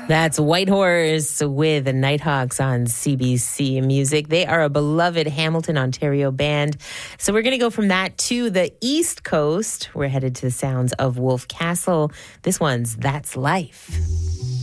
That's Whitehorse with the Nighthawks on CBC Music. They are a beloved Hamilton, Ontario band. So we're going to go from that to the East Coast. We're headed to the sounds of Wolf Castle. This one's That's Life.